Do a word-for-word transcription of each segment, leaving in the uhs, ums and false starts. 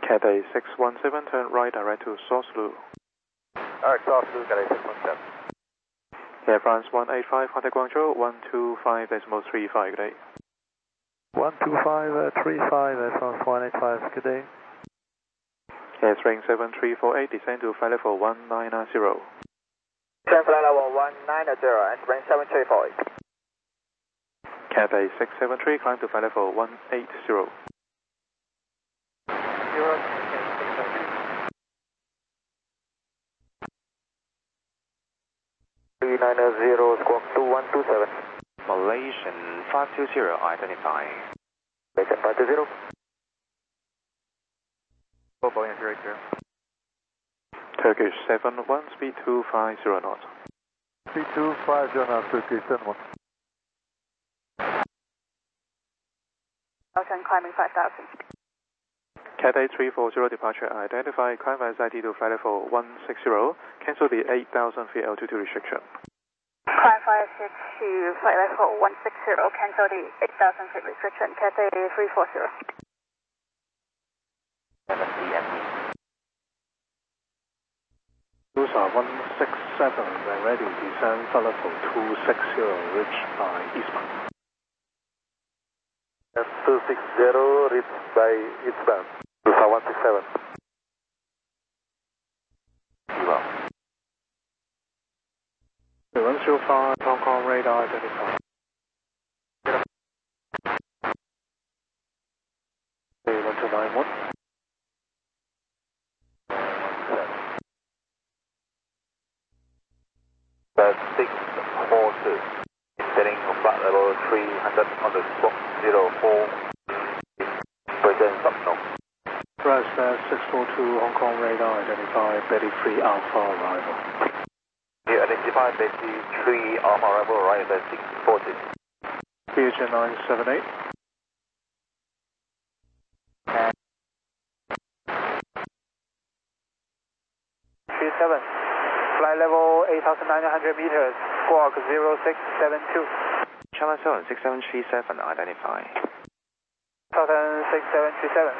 Cathay six one seven, turn right direct to Source Blue. Alright, Source Blue, Cathay six one seven. Air France one eight five, contact Guangzhou one two five decimal three five, good day. one two five three five, Air France one eight five, good day. Airstream seven three four eight, descend to flight level one nine zero. Descend flight level one nine zero, Airstream seven three four eight. Cathay six seven three, climb to flight level one eight zero. Zero, three nine zero, squawk two one two seven. Malaysian five two zero, identify. Malaysian five two zero. Oh, Boeing zero eight zero. Turkish seven one, speed two five zero knots. Speed two five zero knots, Turkish seven one. Ocean climbing five thousand. Cathay three four zero, departure identified, climb via S I T to flight level one six zero, cancel the eight thousand feet altitude restriction. Climb via S I T to flight level one six zero, cancel the eight thousand feet restriction, Cathay three four zero. Lusa one six seven, when ready, descend flight level two six zero, reach by eastbound. F two six zero, reach by eastbound. Lusa one six seven. Eastbound. one zero five, Hong Kong radar identified. one two nine one. Uh, six four two. Setting flight level three hundred on the squawk zero four. Present subsnow. Rosberg six four two, Hong Kong radar identified, Betty three Alpha arrival. You identify Betty three Alpha arrival, right at six four two. Future nine seven eight. Two seven. Flight level eight thousand nine hundred meters, squawk zero six seven two. China seven six seven three seven, identify. six seven two seven.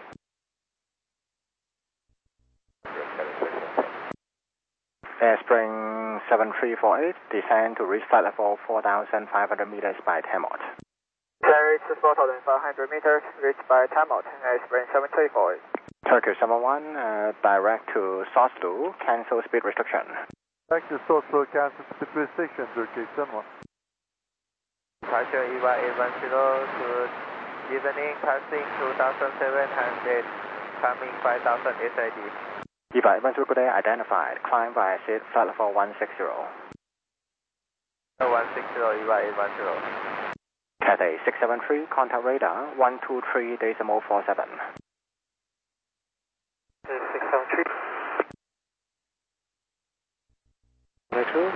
Airspring seven three four eight, descend to reach flight level four thousand five hundred meters by Tamot. Carry to four thousand five hundred meters, reached by Tamot, Airspring seven three four eight. Turkish seven one, uh, direct to Soslu, cancel speed restriction. Back to Source Blue, cancel speed restriction, Turkish seven one. Departure E Y eight one zero to evening, passing two thousand seven hundred, coming five thousand S I D. E Y eight one zero, good day, identified, climb by exit, flight level one six zero. one six zero, E Y eight one zero. Cathay six seven three, contact radar one two three decimal four seven. six seven three. Metro.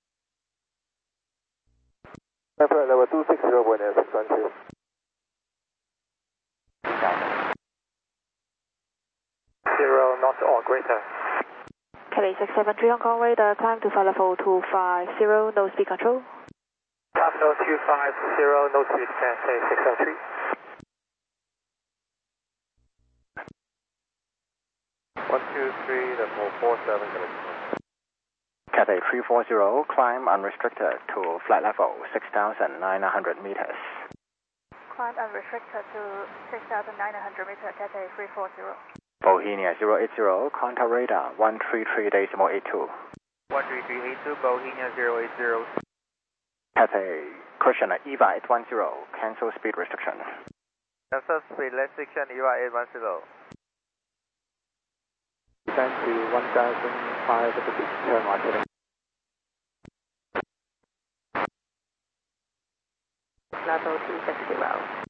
Flight level two six zero, Buenos six one two. Zero knots or greater. Cathay six seven three, Hong Kong radar, climb to flight level two five zero, no speed control. Terminal two five zero, no speed, Cathay six seven three. one two three, decimal four seven. Cathay three four zero, climb unrestricted to flight level six thousand nine hundred meters. Climb unrestricted to six thousand nine hundred meters, Cathay three four zero. Bohemia zero eight zero, contact radar one three three decimal eight two. one three three eight two, Bohemia zero eight zero. Cathay Cushion E Y eight one zero, cancel speed restriction. Cancel speed restriction, E Y eight one zero. Descend to one thousand five hundred feet, turn right heading. Level two six zero.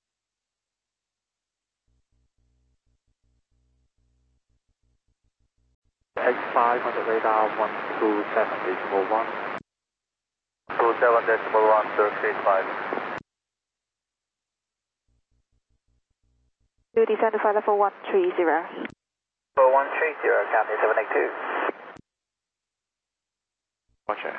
X five on the radar one two seven decimal one. two seven decimal one, Turkish five. You descend to flight level one three zero. four one three zero, Cathay seven eight two. Roger.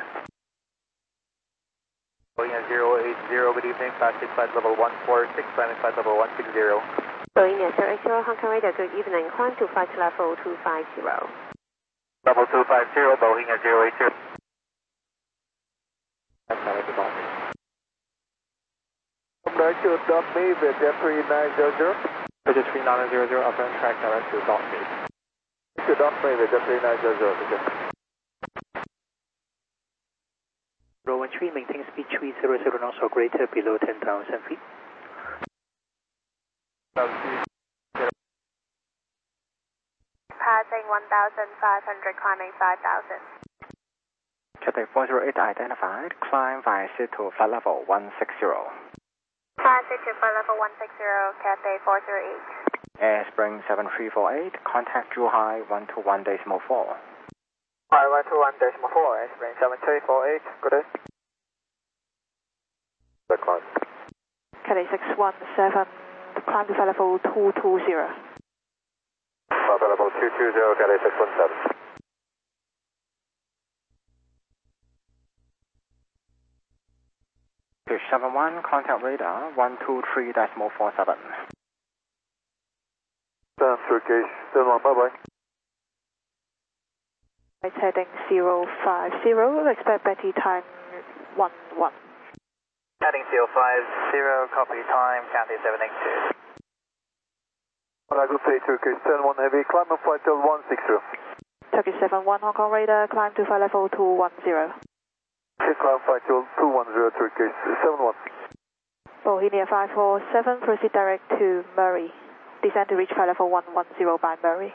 Boeing zero eight zero, good evening, passing flight level one four six, landing flight level one six zero. Boeing zero eight zero, Hong Kong Radio, good evening. Climb to flight level two five zero. Level two five zero, Boeing zero eight zero. Direct to dot me with Jet three nine zero zero. Jet three nine zero zero, upper track direct to dot me. To dot me with Jet three nine zero zero. Rowan three, maintain speed three zero zero knots or greater below ten thousand feet. Passing one thousand five hundred, climbing five thousand. Cathay four zero eight identified. Climb via C to flight level one six zero. Passing to flight level one six zero, Cathay four zero eight. Airspring seven three four eight. Contact Zhuhai one two one decimal four. Hi, one two one decimal four, Airspring seven three four eight. Good day. The clock. Cathay six one seven, climb to flight level two two zero. Flight level two two zero, Cathay six one seven. Fish seven one, contact radar one two three decimal four seven. Stand Turkish, stand one, bye bye. It's heading zero five zero, expect Betty time one one. Heading zero five zero, copy time, Cathay seven eight two. Good day, Turkish seven one heavy, climb and flight till one six zero. Turkish seven one, Hong Kong radar, climb to flight level two one zero. Climb flight till two one zero, Turkish seven one. Bohemia five four seven, proceed direct to Murray. Descend to reach flight level one one zero by Murray.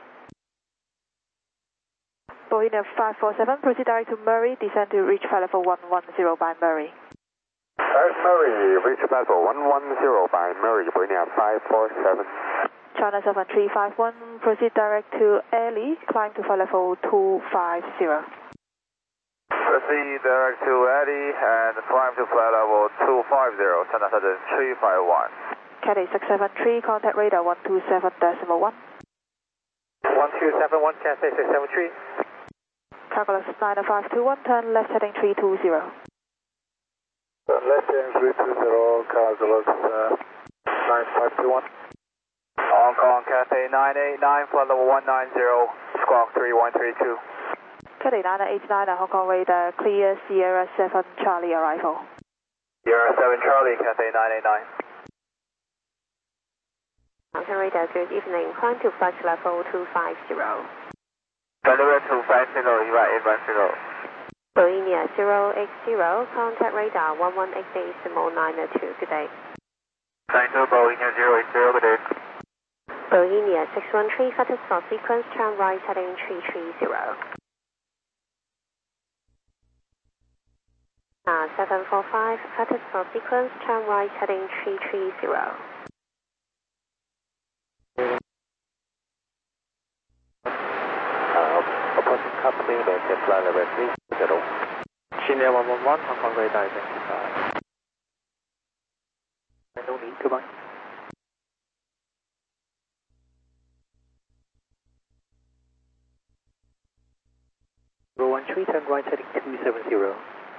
Bohemia five four seven, proceed direct to Murray, descend to reach flight level one one zero by Murray. Alright, Murray, reach flight level one one zero by Murray, Bohemia five four seven. China seven three five one, proceed direct to Airlie, climb to flight level two five zero. Proceed direct to Eddie and climb to flight level two five zero, China seven three five one. Cathay six seven three, contact radar one two seven decimal one. one two seven one, Cathay six seven three. Calculus nine five two one, turn left heading three two zero. Turn left heading three two zero, Calculus uh, nine five two one. Hong Kong Cathay nine eight nine, flight level one nine zero, squawk three one three two. Cathay nine eight nine, Hong Kong radar, clear Sierra seven Charlie arrival. Sierra seven Charlie, Cathay nine eight nine. Hong Kong radar, good evening. Climb to flight level two five zero. Deliver two five zero, Eva eight one zero. Boeing zero eight zero, contact radar one one eight decimal nine two. Good day. Thank you, Boeing zero eight zero, good day. Boeing six one three, flight start sequence, turn right heading three three zero. Uh, seven four five, flight start sequence, turn right heading three three zero. Opposite company, maintain flight level three zero. China one one one, Hong Kong radar identified. No need, goodbye. Rowan three, turn right heading two seven zero.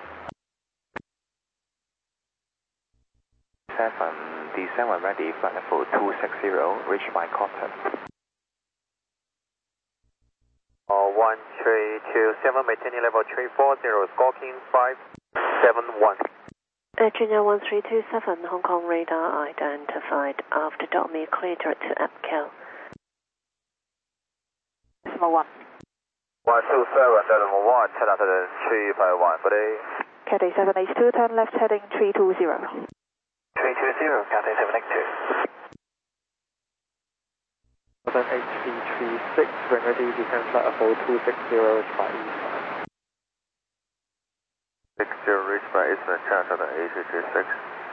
seven, descend when ready, flight level two six zero, reach by Cotton. Uh, one three two seven, maintaining level three four zero, squawking five seven one. Uh, Junior one three two seven, Hong Kong radar identified after Domi cleared to Apkel. Decimal one. one two seven, decimal one, China seven three five one, good day. Cathay seven H two, turn left heading three two zero. three two zero, Cathay seven eight two. seven eight three three six, when ready, descend flight level two six zero, reach by Eastern. six zero, reach by Eastern, China seven eight three six.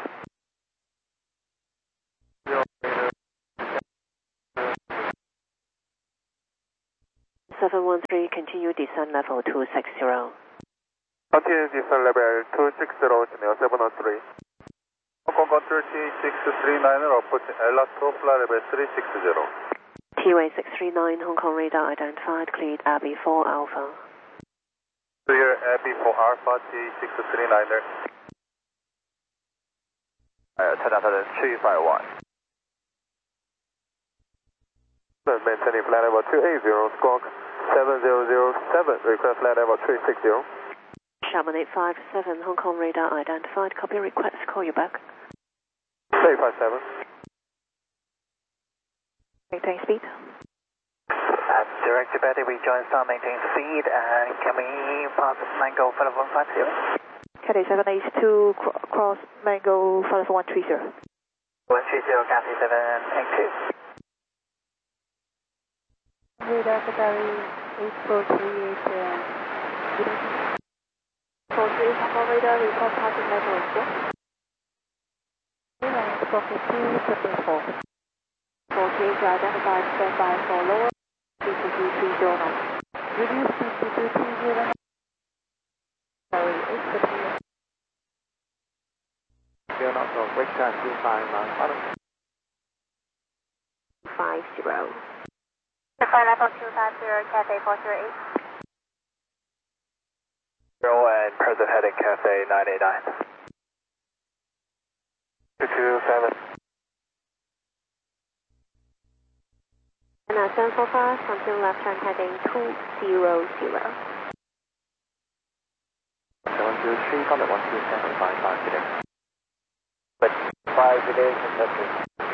seven one three, continue descent level two six zero. Continue descent level two six zero, China seven oh three. Hong Kong Control T six three nine, approaching Elato, flight level three six zero. T-way six three nine, Hong Kong radar identified, cleared Abbey four Alpha. Clear Abbey four Alpha, T six three niner. Uh, China seven three five one. Maintaining flight level two eighty, squawk seven zero zero seven, request flight level three six zero. Sherman eight five seven, Hong Kong radar identified. Copy request. Call you back. eight five seven. Maintain speed. Uh, direct to Betty, we join star, maintain speed, and can we pass Mango five one five zero? Cathay seven eight two, cr cross Mango five one three zero. one three zero, Cathay seven eight two. Radar Qatari eight four three eight, uh, four three, Hong Kong radar, report passing level is four. Squawk two triple four. four three to identify, standby for lower, three two two three zero knots. Reduce speed to two three zero knots. Sorry, eight four three. Zero knots on wake time two five nine five. Five zero. Flight level two five zero, Cathay four zero eight. Zero and present heading Cathay nine eight nine. two two seven. And uh, seven four five, continue left turn heading two zero zero. one two three, contact one two seven five five today. But five today, accepted.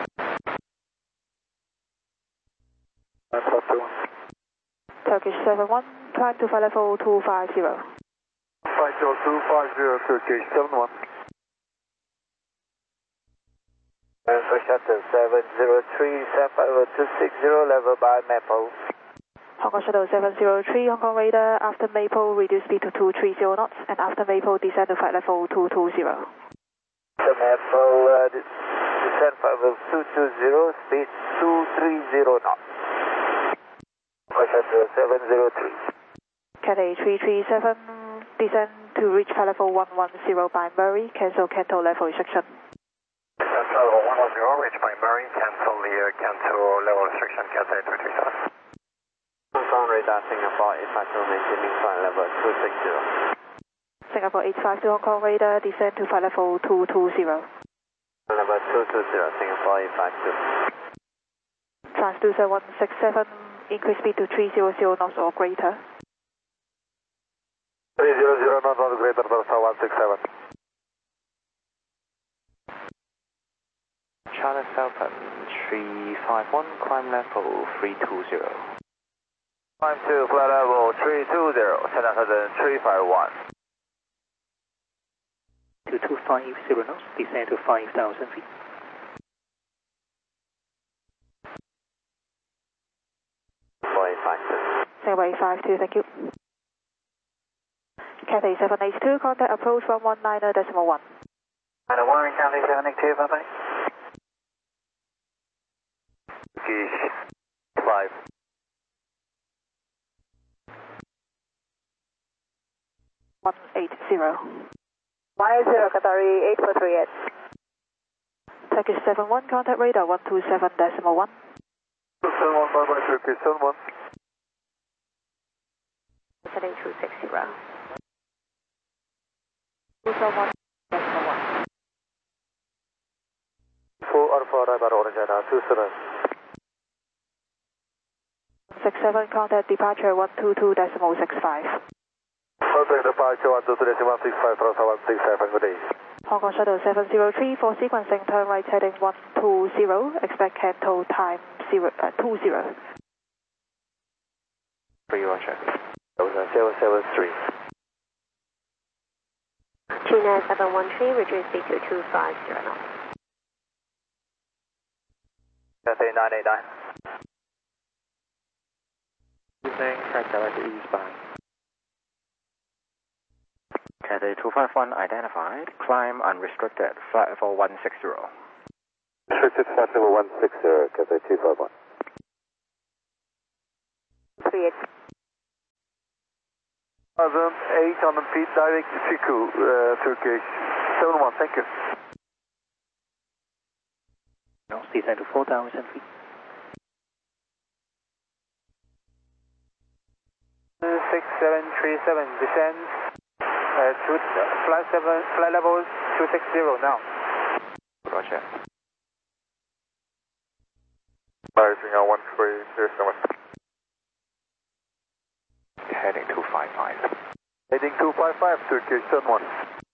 nine five two one. Turkish seven one, climb to flight level two five zero. five zero two five zero, Turkish seven one. And for shuttle seven zero three, seven five two six zero, level by Maple. Hong Kong Shuttle seven zero three, Hong Kong radar, after Maple, reduce speed to two three zero knots, and after Maple, descend to flight level two two zero. The Maple, uh, descend flight level two two zero, speed two three zero knots. Hong Kong Shuttle seven zero three. Cathay three three seven, descend to reach flight level one one zero by Murray, cancel Canto level restriction. Level one one zero, reach by Murray, cancel the uh, cancel level restriction, Cathay three three seven. Hong Kong radar, Singapore eight five two, maintaining flight level two six zero. Singapore eight five two, Hong Kong radar, descend to flight level two two zero. Level two two zero, Singapore eight five two. Transducer one six seven, increase speed to three zero zero knots or greater. three zero zero knots or greater, Delta one six seven. Charlie Falcon three five one, climb level three two zero. Climb to flight level three two zero, seven hundred three five one. two two five zero knots, descend to five thousand feet. eight five two. Singapore eight five two, thank you. Cathay seven eight two, contact approach one one nine decimal one. And one, Cathay seven eight two, bye bye. five. one eight zero. one eight zero, Qatari eight four three eight. Turkish seven one, contact radar one two seven decimal one. seven one, bye bye, Turkish seven one. Heading two six zero. two seven one decimal one. Full Alpha, radar orange radar two seven. six seven, contact departure one two two decimal six five. Contact departure one two two decimal six five, Delta one six seven, good day. Hong Kong Shuttle seven zero three for sequencing, turn right heading one two zero, expect Canto time zero, uh, two zero. For you, Roger. That was a seven seven three. Tuna seven one three, reduce speed to two five zero knots. Cathay nine eight nine. Evening, track directly eastbound. Cathay two five one identified, climb unrestricted, flight level one six zero. Restricted flight level one six zero, Cathay two five one. three eight. Thousand eight on the feet, direct to Siku, uh, Turkish seven one, thank you. Knots, descend to four thousand feet. six seven three seven, descend, uh, to, uh, flight, seven, flight level two six zero now. Roger. Five Virginia one three zero seven. Heading two five five. Heading two five five, Turkish turn one.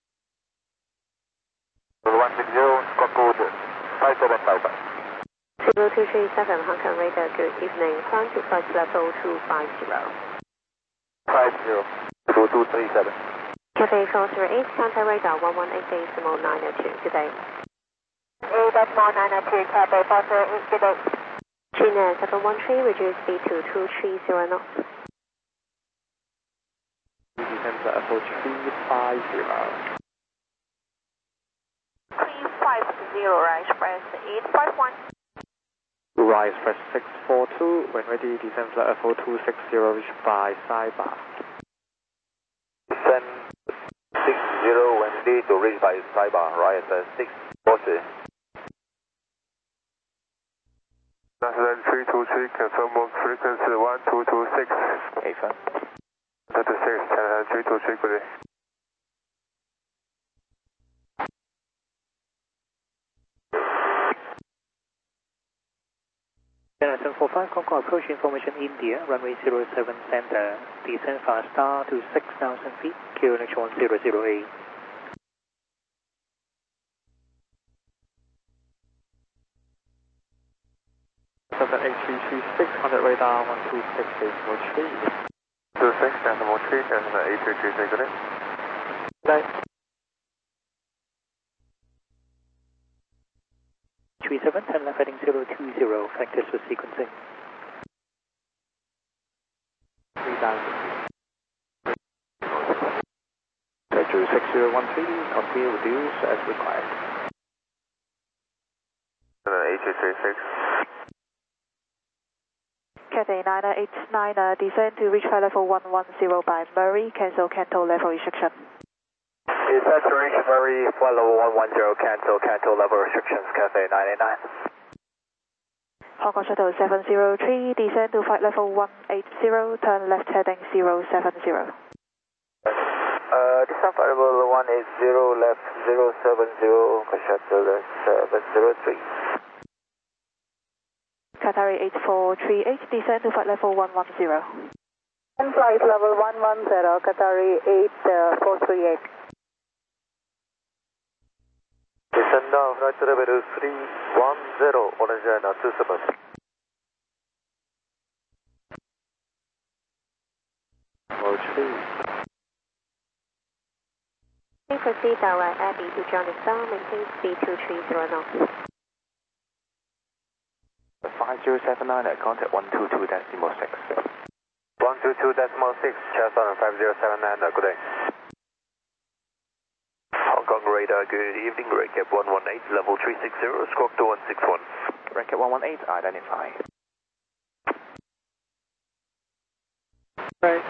one six zero, squawk code five seven five five. zero two three seven, Hong Kong radar, good evening. Climb to flight level two five zero. five zero, two two three seven. Cathay four zero eight, contact radar one one eight decimal nine oh two, good day. eight decimal nine oh two, Cathay four zero eight, good day. China seven one three, reduce speed to two three zero knots. Descend to F O three five zero. three five zero, right, press eight five one. Rise, press six four two. When ready, descend to F O two six zero, reach by Saiba. Descend six zero, when ready to reach by Saiba, right, uh, six four two. Descend three two three, confirm on frequency one two two six. Affirm. two two six, China three two three, good day. seven four five, Concorde approach information India, runway zero seven center, descend fast star to six thousand feet, Q N H one zero zero eight. seven eight three three six, contact radar one two six decimal three. two six decimal three, China eight three three, good day. Night. three seven, ten left heading zero two zero, factors for sequencing. three thousand. Schedule six zero one three, copy, reduce as required. eight three three six. Cathay nine eight nine, uh, descend to reach high level one one zero by Murray, cancel Canto level restriction. Is saturation Murray, flight level one one zero, cancel Canto level restrictions, Cathay nine eight nine. Hong Kong Shuttle seven zero three, descend to flight level one eight zero, turn left heading zero seven zero. Uh, descend flight level one eight zero, left zero seven zero, Hong Kong Shuttle seven zero three. Qatari eight four three eight, descend to flight level one one zero. And flight level one one zero, Qatari eight four three eight. Descend now, flight level three one zero, orange line two seven. Oh, three. Proceed direct Abbey to Johnny Star, maintain speed two three zero knots. five zero seven nine at contact one two two decimal six. one two two decimal six, Chestnut five zero seven nine, good day. Hong Kong radar, good evening, Redcap one one eight, level three six zero, squawk two one six one. Redcap one one eight, identify. Right.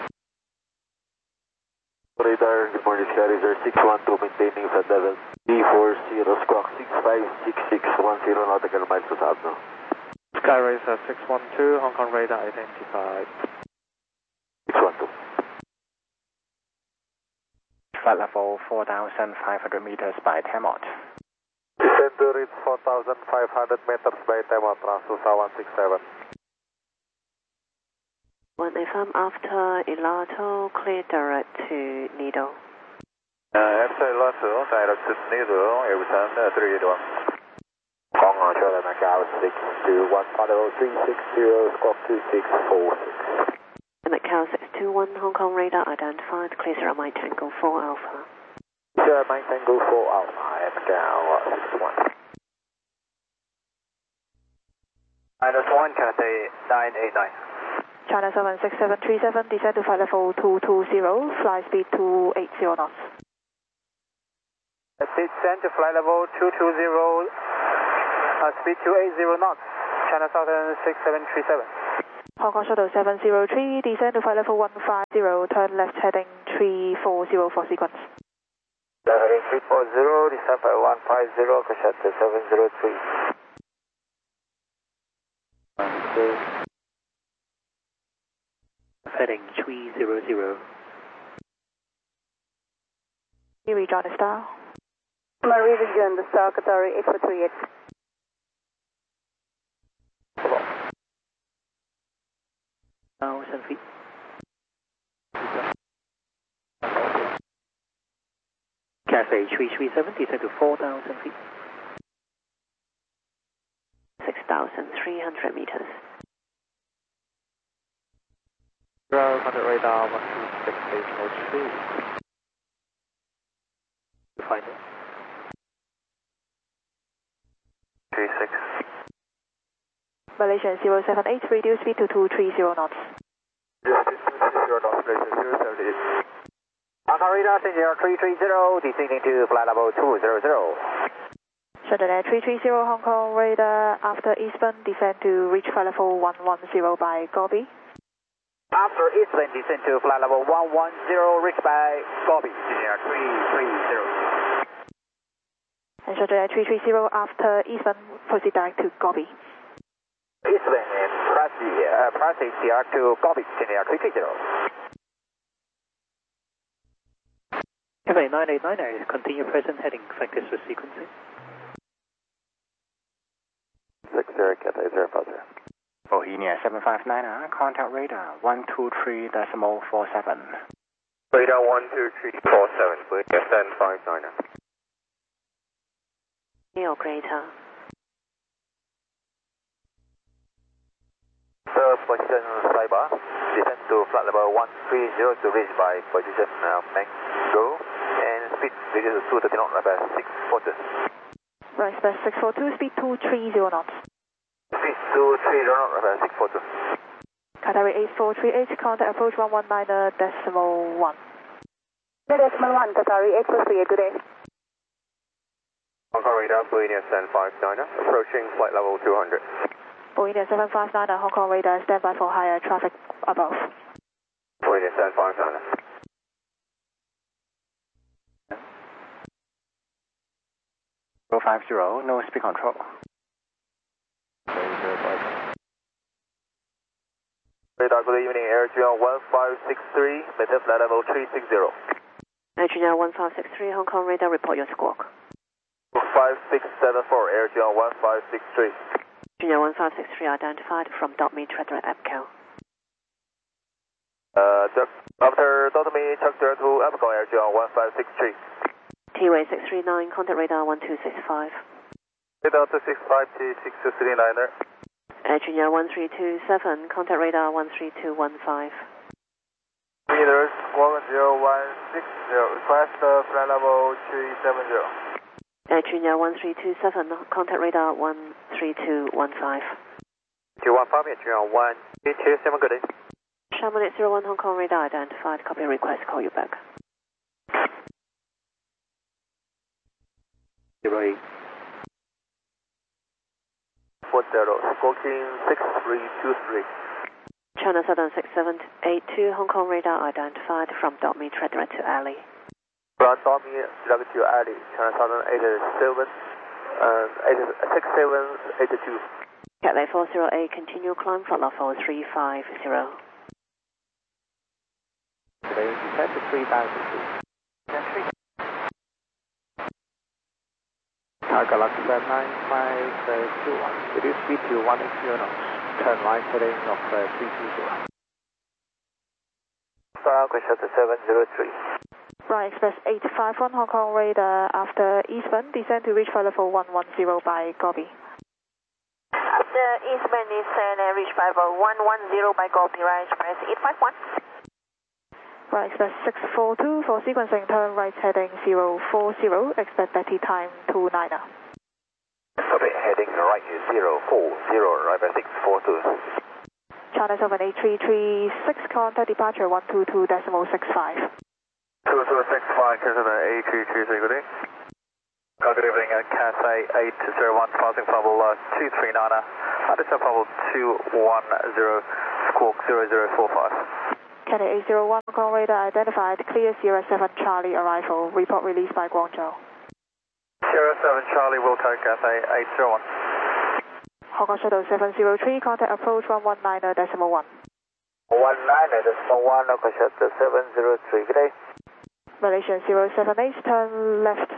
Radar, good morning, Sky Reserve six one two, maintaining flight level B four zero, squawk six five six six one zero nautical miles to south now. Sky Racer six one two, Hong Kong radar identified. six one two. Flight level four thousand five hundred meters by Tamot. Descend to reach four thousand five hundred meters by Tamot, Transusa one six seven. When they come after Elato, clear direct to Nido. Uh, after Elato, direct to Nido, Everton three eight one. Hong Kong Charlie Macau six two one, level three six zero, squawk two six four six. Macau six two one, Hong Kong radar identified, clear zero Mike Tango four Alpha. Zero Mike Tango four Alpha, Macau six one. Minus one, Cathay nine eight nine. China seven six seven three seven, descend to flight level two two zero, fly speed two eight zero knots. Descend to flight level two two zero, uh, speed two eight zero knots, China Southern six seven three seven. Hong Kong Shuttle seven zero three, descend to flight level one five zero, turn left heading three four zero for sequence. Heading three four zero, descend by one five zero, Hong Kong Shuttle seven zero three. Heading three zero zero. Here Johnny Star. Marie Vision, the Star, Qatari eight four three eight. one thousand feet. Cathay three three seven, descend to four thousand feet. six thousand three hundred meters. Ground contact radar one two six eight four three. You find it. three six. Malaysian zero seven eight, reduce speed to two three zero knots. Yes, two three zero knots, Malaysian zero seven eight. Hong radar, zero three three zero, descending to flight level two zero zero. Shuttle Air three three zero, Hong Kong radar, after Eastbourne, descend to reach flight level one one zero by Gobi. After Eastbourne, descend to flight level one one zero, reach by Gobi, zero three three zero. And Shuttle Air three three zero, after Eastbourne, proceed direct to Gobi. Eastbourne, proceed, uh, proceed direct to Gobi, zero three three zero. Cathay nine eight nine, continue present heading, factors for sequencing. six zero, Cathay zero five zero. Bohemia seven five nine, contact radar one two three decimal four seven. Radar one two three four seven, Bohemia seven five nine. Neo Greater. Sir, position Saiba, descend to flight level one three zero to reach by position uh, Mango, and speed reduce to thirty knots by six forty. Right, express six four two, speed two three zero knots. Speed two three zero knots by six forty. Qatari eight four three eight, contact approach one one nine decimal one. Decimal one, Qatari eight four three eight, good day. Hong Kong radar, Bohemia seven five nine, approaching flight level two hundred. Bohemia seven five nine, Hong Kong radar, standby for higher traffic above. Bohemia seven five nine. zero five zero, no speed control. Radar, good evening, Air Junior one five six three, maintain flight level three six zero. Air Junior one five six three, Hong Kong radar, report your squawk. five six seven four, Air Junior one five six three. Junior one five six three identified from dot me track direct Epcal. Uh, after dot me track direct to Epcal, Air Junior one five six three. T-Way six three nine, contact radar one two six five. Radar two six five T six two three nine there. Air Junior one three two seven, contact radar one three two one five. Meters one zero one six zero, request uh, flight level three seven zero. Air Junior one three two seven, contact radar one three two one five. two one five, Air Junior one three two seven, good day. Chamonix zero one, Hong Kong radar identified, copy request, call you back. Zero eight. four zero, squawking six three two three. China Southern six seven eight two, Hong Kong radar identified from dot me track direct to alley. From dot me direct to alley, China Southern eight seven, um, six seven eight two. Cathay four zero eight, continue climb, flight level three five zero. Today, descend to three thousand feet. Targa Laksa nine five two one, reduce speed to one eight zero knots, turn right heading of uh, three two zero. Falcon Shuttle seven zero three. Right, express eight five one, Hong Kong radar, after Eastbourne, descend to reach flight level one one zero by Gobi. After Eastbourne, descend and reach flight level one one zero by Gobi, right, express eight five one. Right, express six four two for sequencing, turn right heading zero four zero, expect Betty time two niner. Copy, heading right zero four zero, right by six four two. China seven eight three three six, contact departure one two two decimal six five. two two six five, China eight three three three, good day. Good evening, uh, Cathay eight zero one, passing level uh, two three nine, uh, this is level two one zero, squawk zero zero four five. Cathay eight zero one, Hong Kong radar identified, clear Sierra seven Charlie arrival, report released by Guangzhou. Sierra seven Charlie, will take Cathay eight zero one. Hong Kong Shuttle seven zero three, contact approach one one nine decimal one. one nine decimal one, Hong Kong Shuttle seven zero three, good day. Malaysian zero seven eight, turn left.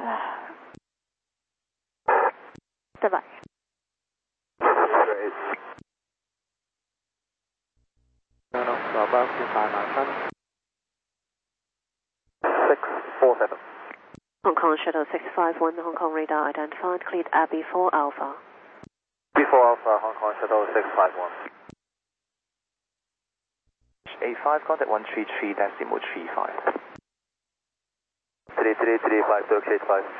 Stand by. No, no. above two five nine front. six four seven. Hong Kong Shuttle six five one, Hong Kong radar identified, cleared Abbey four Alpha. Before Alpha, Hong Kong Shuttle six five one. eight five, contact one three three decimal three five. three three three five, Turkish eight five.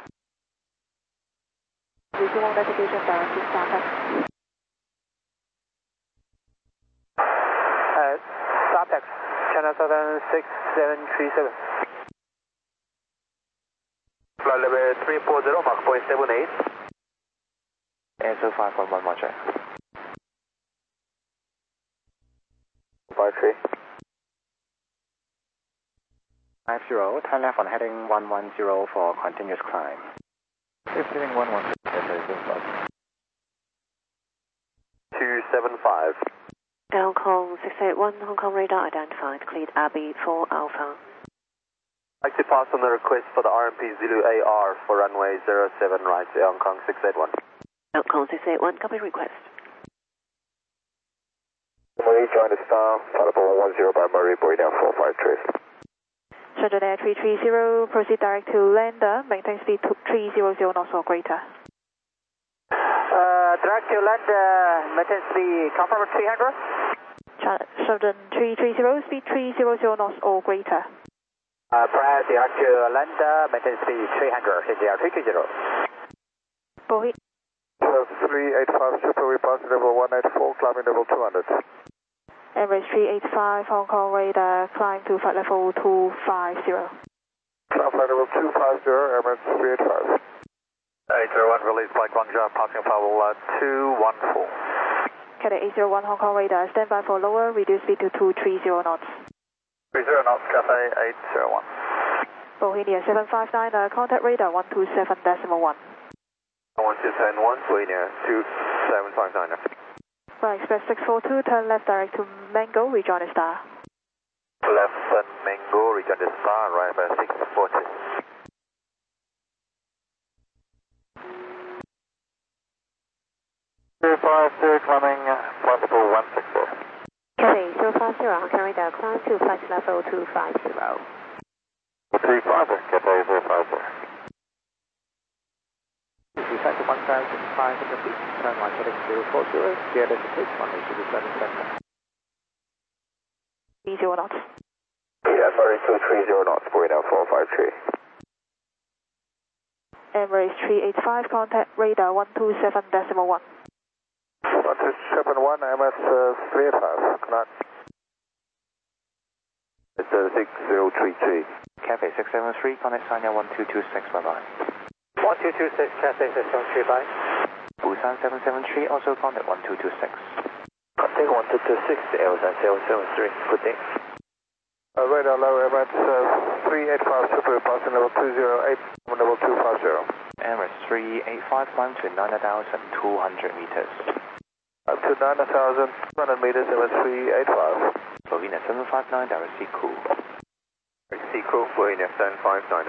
Visual navigation direct to Startup. Uh, Startex, China Southern six seven three seven. Flight level three four zero, Mach point seven eight. Answer five one one, Roger. five three. five zero, turn left on heading one one zero for continuous climb. If heading one one zero, two seven five. Hong Kong six eight one, Hong Kong radar identified, cleared Abbey four Alpha. I'd like to pass on the request for the R M P Zulu A R for runway zero seven right, Hong Kong six eight one. Hong Kong six eight one, copy request. Marie, join the star, flight level one one zero by Marie, Boeing down four five three. Shuttle Air three three zero, proceed direct to lander, maintain speed three hundred knots or greater. Uh, direct to land, uh, maintain speed, confirm three hundred. Shuttle three three zero, speed three hundred knots or greater. Uh, press direct to land, uh, maintain speed three hundred, C G R three two zero. Boeing. three eight five, Super, we pass level one eight four, climbing level two hundred. Emirates three eight five, Hong Kong radar, climb to flight level two five zero. Climb flight level two five zero, Emirates three eight five. eight zero one, release by Guangzhou, passing power uh, two one four. Cathay eight zero one, Hong Kong radar, stand by for lower, reduce speed to two three zero knots. three zero knots, Cathay eight zero one. Bohemia seven five nine, uh, contact radar one two seven decimal one. one two seven one, Bohemia two seven five nine. Flight Express six four two, turn left direct to Mango, rejoin the star. Left and Mango, rejoin the star, right by six four two. two five two, climbing flight level one six four. Cathay zero five zero, Hong Kong radar, climb to flight level two five zero. three five, Cathay zero five zero. Descent to one thousand five hundred feet, turn right heading zero four zero, clear designate, runway zero seven center. three zero knots. Yeah, sorry, two three zero knots, Boeing down four five three. Emirates three eight five, contact radar one two seven decimal one. one two seven one, M S uh, three eight five, connect. It's uh, six zero three three. Cathay six seven three, connect Sanya one two two six, bye bye. one two two six, Cathay six seven three, bye. Busan seven seven three, also contact one two two six. Contact one two two six, Elsan seven seven three, good day. Uh, radar low, Emirates uh, three eight five, Super, passing level two zero eight, level two five zero. Emirates three eight five, climb to nine thousand two hundred meters. Up to nine thousand two hundred meters, Emirates three eight five. Slovenia seven five nine, direct sea crew. Sea crew, Slovenia seven five nine.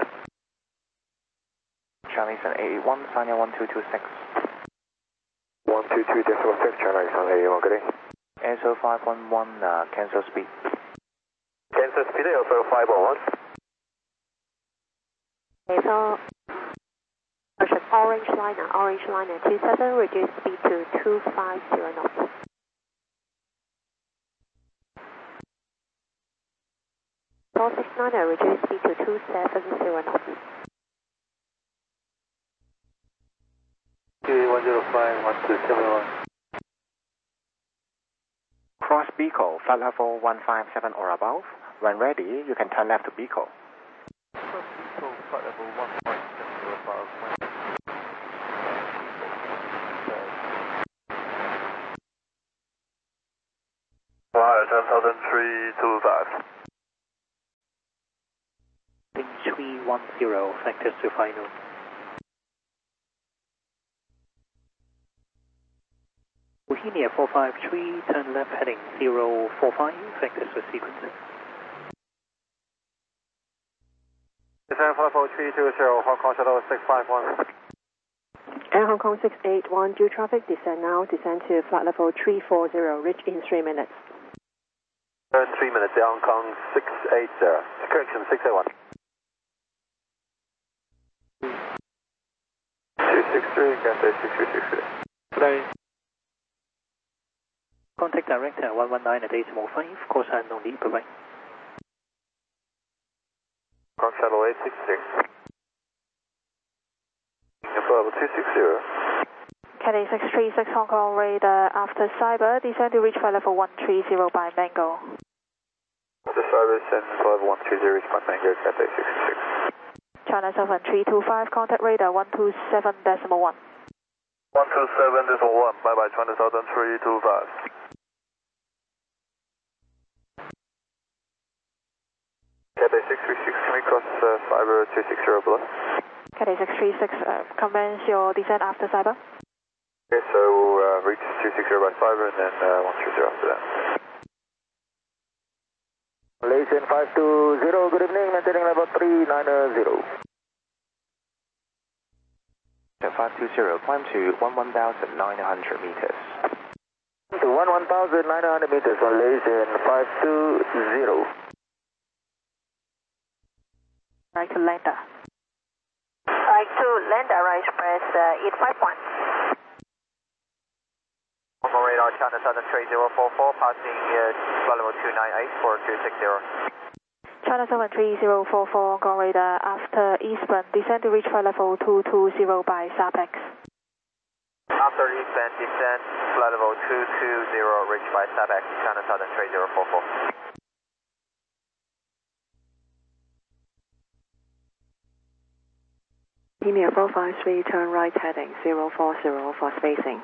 Chinese and eight eight one, Sanya one two two six. one two two decimal six, Chinese and eight eight one, good day. S O five one one, uh, cancel speed. Cancel speed, also five one one. Okay, so orange liner, orange liner two seven, reduce speed to two five zero knots. four six nine, reduce speed to two seven zero knots. one zero five, one two seven one. Cross Beagle, flight level one five seven or above. When ready, you can turn left to Beagle. Cross Beagle, flight level one five seven or above. Flight ten thousand three two five. three one zero, factors to final. Bohemia four five three, turn left heading zero four five, factors for sequencing. Descend five four three two zero, Hong Kong Shuttle six five one. Air Hong Kong six eight one, due traffic, descend now, descend to flight level three four zero, reach in three minutes. Turn three minutes, Hong Kong six eighty. Correction, six eight one. two six three, Cathay six three six three. Hello. Contact director one one nine at decimal five, call sign no need, bye-bye. Hong Kong Shuttle eight six three. Level two six zero. Cathay six three six Hong Kong radar after cyber, descend to reach flight level one three zero by Mango. After cyber, descend to level one three zero, reach by Mango, Cathay six six. China seven three two five, contact radar one two seven decimal one. one two seven decimal one, bye bye, China Southern three two five. Cathay six three six, can we cross uh, cyber two six zero below? Cathay six three six, uh, commence your descent after cyber. Okay, so we'll uh, reach two six zero by cyber and then uh, one three zero after that. Malaysian five two zero, good evening, maintaining level three nine zero. five two zero, climb to one thousand nine hundred meters. To one thousand nine hundred meters, Malaysian five two zero. Right to lander. Right to lander, right express uh, eight five one. Hong Kong radar, China Southern three zero four four, passing uh, flight level two nine eight for two six zero. China seven three zero four four, Hong Kong radar after eastbound, descend to reach flight level two two zero by SAPEX. After eastbound, descend, flight level two two zero, reached by SAPEX, China Southern three zero four four. Premier four five three, turn right heading zero four zero for spacing.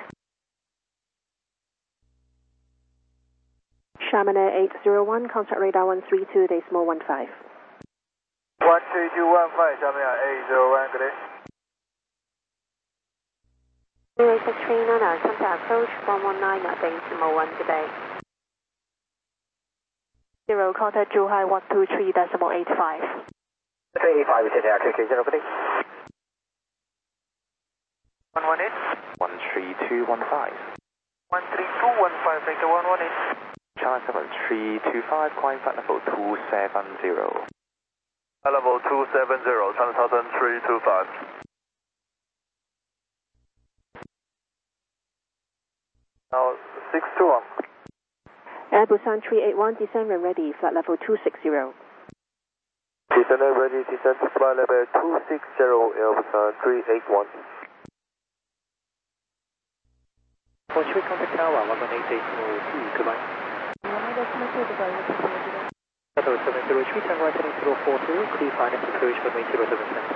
Chamonix eight zero one, contact radar one three two decimal one five. one three two one five, Chamonix eight zero one, good day. zero six three nine, contact approach one one nine at decimal one, good day. Zero, contact Zhuhai one two three decimal eight five. eight five, is it there, K K zero, good day. one one eight. one three two one five. one three two one five, Victor one one eight. China seven three two five, climb flight level two seven zero. Flight level two seven zero, China Southern three two five. Now six two one. Air Busan three eight one, descend when ready, flight level two six zero. Descend ready, descend to flight level two six zero, Air Busan three eight one. Portuguese contact tower one one eight decimal two, goodbye. Shuttle seven zero three, turn right heading zero four two, clear finance approach runway zero seven center.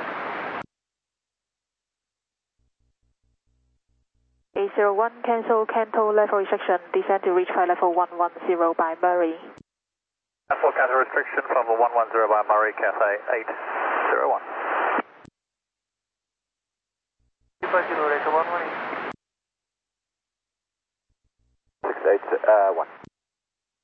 eight zero one, cancel Canto level restriction, descend to reach flight level one one zero by Murray. Cancel Canto restriction from one one zero by Murray, Cathay eight zero one. one one eight. six eight one.